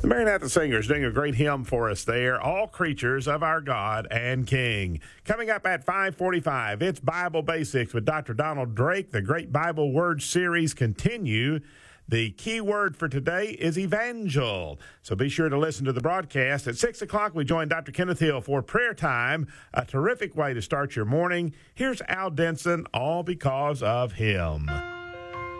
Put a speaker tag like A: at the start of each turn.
A: The Maranatha Singers doing a great hymn for us there, All Creatures of Our God and King. Coming up at 5:45, it's Bible Basics with Dr. Donald Drake. The Great Bible Word Series continue. The key word for today is evangel. So be sure to listen to the broadcast. At 6 o'clock, we join Dr. Kenneth Hill for prayer time, a terrific way to start your morning. Here's Al Denson, All Because of Him.